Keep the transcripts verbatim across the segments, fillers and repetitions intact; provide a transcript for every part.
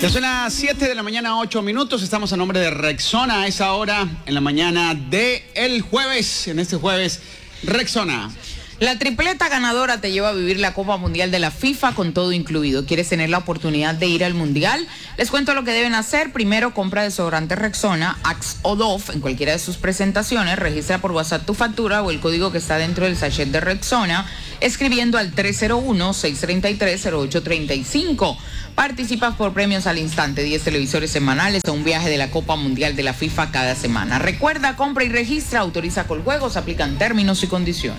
Ya son las siete de la mañana, ocho minutos. Estamos a nombre de Rexona a esa hora en la mañana de el jueves. En este jueves, Rexona. La tripleta ganadora te lleva a vivir la Copa Mundial de la FIFA con todo incluido. ¿Quieres tener la oportunidad de ir al Mundial? Les cuento lo que deben hacer. Primero, compra desodorante Rexona, Axe o Dove en cualquiera de sus presentaciones. Registra por WhatsApp tu factura o el código que está dentro del sachet de Rexona, escribiendo al tres cero uno, seis tres tres, cero ocho tres cinco. Participas por premios al instante, diez televisores semanales o un viaje de la Copa Mundial de la FIFA cada semana. Recuerda, compra y registra, autoriza Coljuegos, aplican términos y condiciones.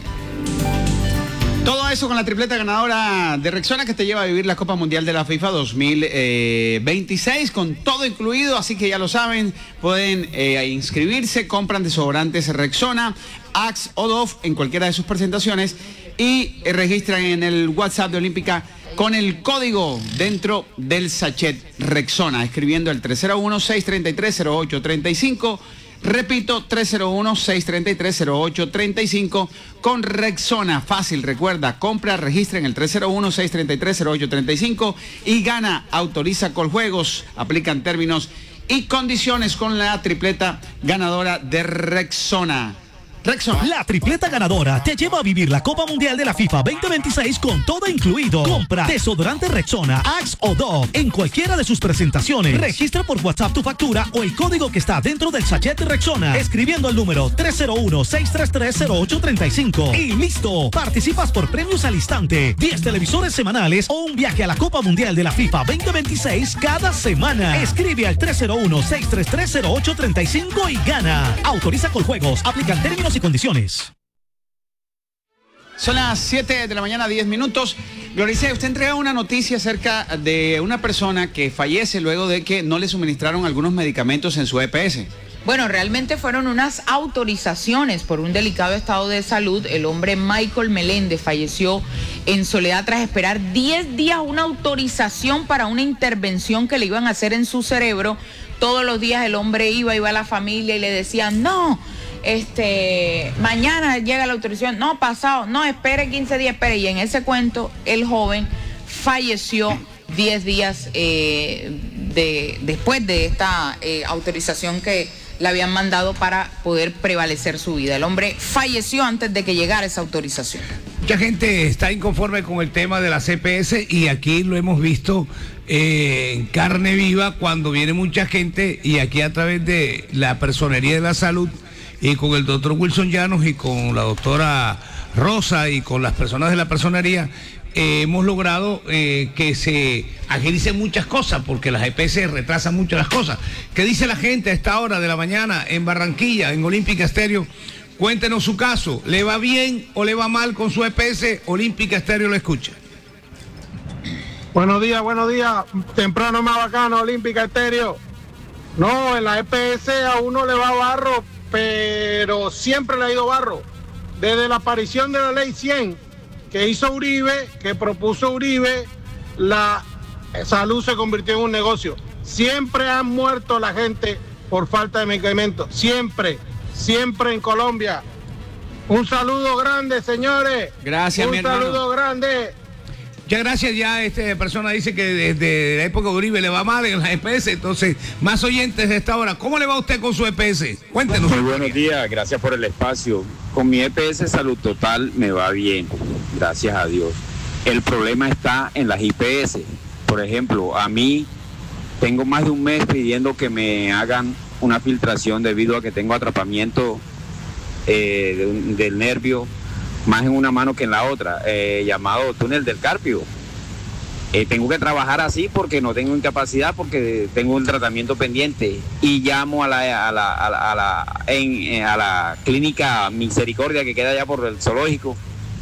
Todo eso con la tripleta ganadora de Rexona que te lleva a vivir la Copa Mundial de la FIFA dos mil veintiséis con todo incluido, así que ya lo saben, pueden eh, inscribirse, compran desodorantes Rexona, Axe o Dove en cualquiera de sus presentaciones y eh, registran en el WhatsApp de Olímpica con el código dentro del sachet Rexona, escribiendo el tres cero uno, seis tres tres, cero ocho tres cinco. Repito, tres cero uno, seis tres tres, cero ocho tres cinco con Rexona. Fácil, recuerda, compra, registra en el tres cero uno, seis tres tres, cero ocho tres cinco y gana. Autoriza Coljuegos, aplican términos y condiciones con la tripleta ganadora de Rexona. Rexona. La tripleta ganadora te lleva a vivir la Copa Mundial de la FIFA veinte veintiséis con todo incluido. Compra desodorante Rexona, Axe o Dove en cualquiera de sus presentaciones. Registra por WhatsApp tu factura o el código que está dentro del sachet de Rexona, escribiendo el número tres cero uno, seis tres tres, cero ocho tres cinco. Y listo, participas por premios al instante, diez televisores semanales o un viaje a la Copa Mundial de la FIFA veinte veintiséis cada semana. Escribe al tres cero uno, seis tres tres, cero ocho tres cinco y gana. Autoriza Coljuegos, aplican términos y condiciones. Son las siete de la mañana, diez minutos. Glorice, usted entrega una noticia acerca de una persona que fallece luego de que no le suministraron algunos medicamentos en su E P S. Bueno, realmente fueron unas autorizaciones por un delicado estado de salud. El hombre Michael Meléndez falleció en Soledad tras esperar diez días una autorización para una intervención que le iban a hacer en su cerebro. Todos los días el hombre iba, iba a la familia y le decían, no, este, mañana llega la autorización, no, pasado, no, espere quince días, espere. Y en ese cuento, el joven falleció diez días eh, de, después de esta eh, autorización que le habían mandado para poder prevalecer su vida. El hombre falleció antes de que llegara esa autorización. Mucha gente está inconforme con el tema de la C P S y aquí lo hemos visto eh, en carne viva cuando viene mucha gente y aquí a través de la Personería de la Salud y con el doctor Wilson Llanos y con la doctora Rosa y con las personas de la Personería eh, hemos logrado eh, que se agilicen muchas cosas porque las E P S retrasan mucho las cosas. ¿Qué dice la gente a esta hora de la mañana en Barranquilla, en Olímpica Estéreo? Cuéntenos su caso. ¿Le va bien o le va mal con su E P S? Olímpica Estéreo lo escucha. Buenos días, buenos días. Temprano más bacano, Olímpica Estéreo. No, en la E P S a uno le va barro, pero siempre le ha ido barro. Desde la aparición de la ley cien que hizo Uribe, que propuso Uribe, la salud se convirtió en un negocio. Siempre han muerto la gente por falta de medicamentos. Siempre, siempre en Colombia. Un saludo grande, señores. Gracias, mi hermano. Un saludo grande. Muchas gracias. Ya esta persona dice que desde la época de Uribe le va mal en la E P S. Entonces, más oyentes de esta hora. ¿Cómo le va a usted con su E P S? Cuéntenos. Muy buenos días. Gracias por el espacio. Con mi E P S Salud Total me va bien. Gracias a Dios. El problema está en las I P S. Por ejemplo, a mí tengo más de un mes pidiendo que me hagan una filtración debido a que tengo atrapamiento eh, de un, del nervio más en una mano que en la otra, eh, llamado túnel del carpio. Eh, tengo que trabajar así porque no tengo incapacidad, porque tengo un tratamiento pendiente y llamo a la, a la, a la, a la, en, a la clínica Misericordia que queda allá por el zoológico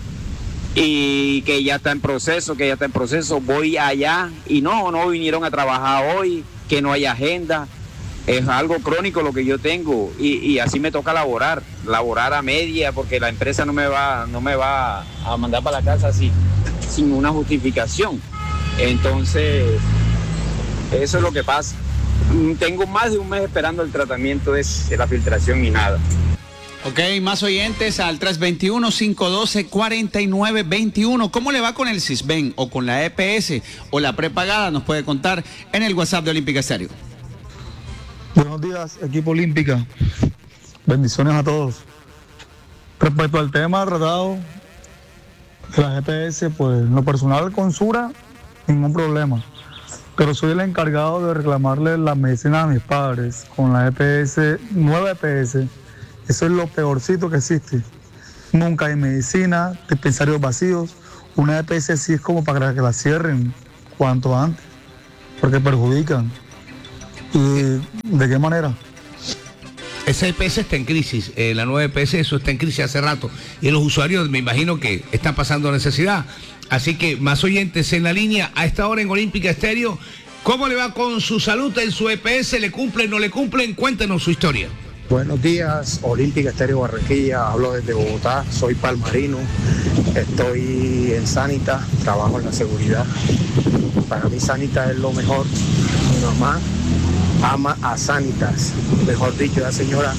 y que ya está en proceso, que ya está en proceso. Voy allá y no, no vinieron a trabajar hoy, que no hay agenda. Es algo crónico lo que yo tengo y, y así me toca laborar, laborar a media porque la empresa no me va, no me va a mandar para la casa así, sin una justificación. Entonces, eso es lo que pasa. Tengo más de un mes esperando el tratamiento de la filtración y nada. Ok, más oyentes al tres dos uno, cinco uno dos, cuatro nueve dos uno. ¿Cómo le va con el Sisben o con la E P S o la prepagada? Nos puede contar en el WhatsApp de Olímpica Estéreo. Buenos días, equipo Olímpica. Bendiciones a todos. Respecto al tema tratado de la G P S, pues en lo personal con Sura, ningún problema. Pero soy el encargado de reclamarle la medicina a mis padres con la E P S, nueva E P S. Eso es lo peorcito que existe. Nunca hay medicina, dispensarios vacíos. Una E P S sí es como para que la cierren cuanto antes, porque perjudican. ¿Y de qué manera? Esa E P S está en crisis, eh, la nueva E P S, eso está en crisis hace rato. Y los usuarios me imagino que están pasando necesidad. Así que más oyentes en la línea a esta hora en Olímpica Estéreo. ¿Cómo le va con su salud en su E P S? ¿Le cumplen, no le cumplen? Cuéntenos su historia. Buenos días, Olímpica Estéreo Barranquilla, hablo desde Bogotá, soy palmarino, estoy en Sanita, trabajo en la seguridad. Para mí Sanita es lo mejor, mi mamá ama a Sanitas, mejor dicho, la señora